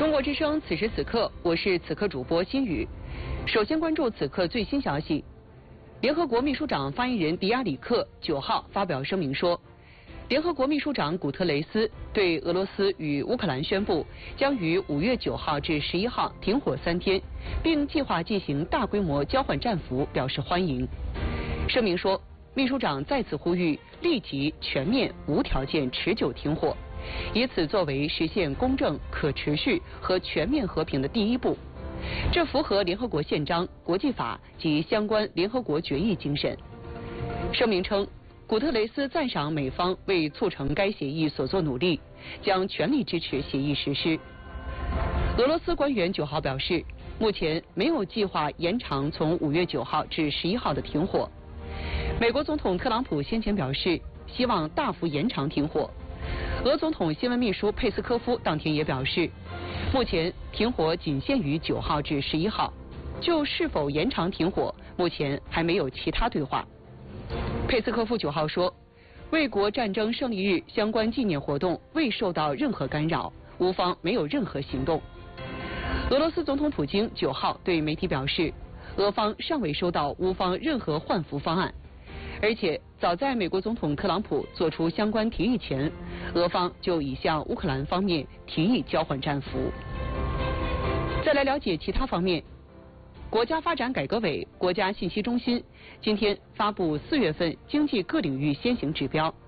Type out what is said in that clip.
中国之声此时此刻，我是此刻主播心雨。首先关注此刻最新消息。联合国秘书长发言人迪亚里克9号发表声明说，联合国秘书长古特雷斯对俄罗斯与乌克兰宣布将于5月9号至11号停火3天，并计划进行大规模交换战俘表示欢迎。声明说，秘书长再次呼吁立即、全面、无条件、持久停火，以此作为实现公正、可持续和全面和平的第一步。这符合联合国宪章、国际法及相关联合国决议精神。声明称，古特雷斯赞赏美方为促成该协议所做努力，将全力支持协议实施。俄罗斯官员9号表示，目前没有计划延长从5月9号至11号的停火。美国总统特朗普先前表示，希望大幅延长停火。俄总统新闻秘书佩斯科夫当天也表示，目前停火仅限于9号至11号，就是否延长停火，目前还没有其他对话。佩斯科夫9号说，卫国战争胜利日相关纪念活动未受到任何干扰，乌方没有任何行动。俄罗斯总统普京9号对媒体表示，俄方尚未收到乌方任何换俘方案，而且早在美国总统特朗普做出相关提议前，俄方就已向乌克兰方面提议交换战俘。再来了解其他方面，国家发展改革委、国家信息中心今天发布4月份经济各领域先行指标，